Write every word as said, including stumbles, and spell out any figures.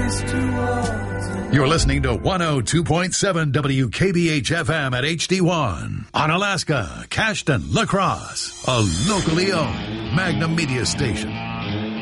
You're listening to one oh two point seven W K B H F M at H D one. On Alaska, Cashton, La Crosse, a locally owned Magnum Media station.